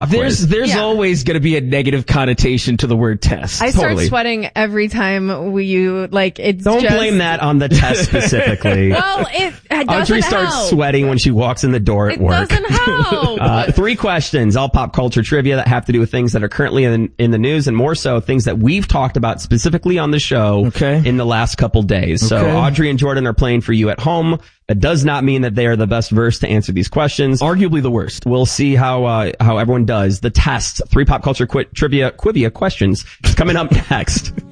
There's always going to be a negative connotation to the word test. I start sweating every time Don't blame that on the test specifically. Well, it doesn't Audrey starts sweating when she walks in the door at work. It doesn't help. 3 questions, all pop culture trivia that have to do with things that are currently in the news, and more so things that we've talked about specifically on the show in the last couple days. So Audrey and Jordan are playing for you at home. That does not mean that they are the best versed to answer these questions. Arguably the worst. We'll see how everyone does. The test, 3 pop culture trivia questions, coming up next.